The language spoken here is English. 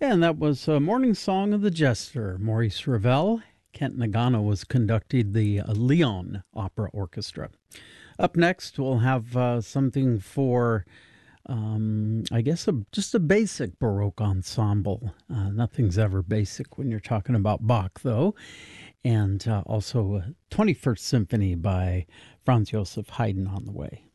And that was Morning Song of the Jester, Maurice Ravel. Kent Nagano was conducting the Lyon Opera Orchestra. Up next, we'll have something for, I guess, just a basic Baroque ensemble. Nothing's ever basic when you're talking about Bach, though. And also 21st Symphony by Franz Joseph Haydn on the way.